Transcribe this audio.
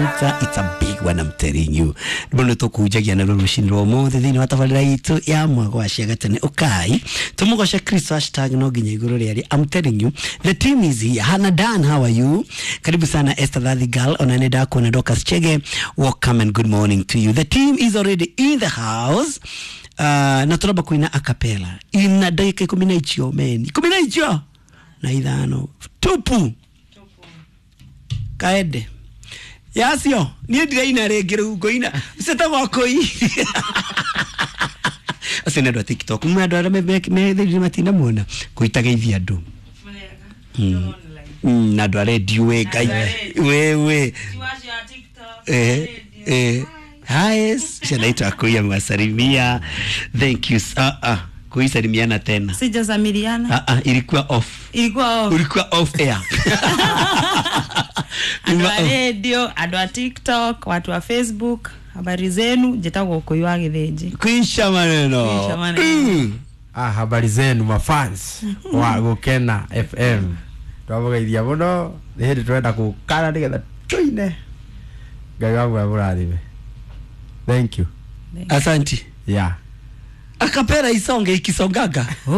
it's a big one, I'm telling you. Bono to kujagia na rushin romo the thini watavalira itu ya mwagwashia gatene ukai tumugosha Kristo hashtag no ginya iguru riari. I'm telling you the team is here. Hannah Dan, how are you? Karibu sana Esther Daddy Girl onaneda kuna Dorcas Chege. Welcome and good morning to you. The team is already in the house. Na turaba kuina acapella ina dakika 11 men 11 na idhano tupu kaede yasio ni ndira ina regere ugo ina seta wakoi asene ndo TikTok mwana ara me matina mona kuitageithia andu na ndo radio wewe TikTok Hi, shanaitwa Kuya Mwasalimia. Thank you. Kuisalimiana tena. Sijasamiliana. Ilikuwa off. Ilikuwa off air. Adwa radio, adwa TikTok, watu wa Facebook, habari zenu, jetagwo Kuyiwa Githinji. Kuisha maneno. Habari zenu mafans wa Gukena FM. Twabageithia muno, hindi twenda kukana nigetha tuine. Ngai wangu amurathime. Thank you. Asante. Yeah. Akapera isonge ikisongaga.